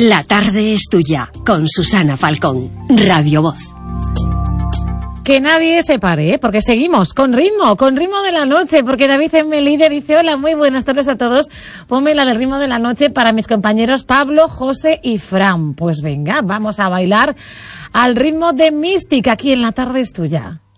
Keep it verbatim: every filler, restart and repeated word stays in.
La tarde es tuya, con Susana Falcón, Radio Voz. Que nadie se pare, ¿eh? Porque seguimos con ritmo, con ritmo de la noche, porque David Emelide dice: hola, muy buenas tardes a todos, ponme la del ritmo de la noche para mis compañeros Pablo, José y Fran. Pues venga, vamos a bailar al ritmo de Mystic aquí en La tarde es tuya.